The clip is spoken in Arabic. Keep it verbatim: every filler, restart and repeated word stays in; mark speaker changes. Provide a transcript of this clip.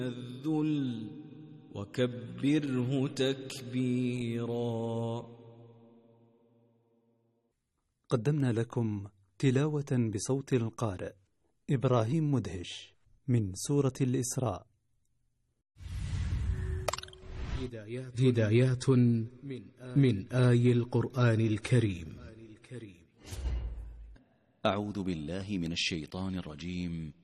Speaker 1: الذل وكبره تكبيرا.
Speaker 2: قدمنا لكم تلاوة بصوت القارئ إبراهيم مدهش من سورة الإسراء.
Speaker 3: هدايات, هدايات من آي القرآن الكريم.
Speaker 4: أعوذ بالله من الشيطان الرجيم.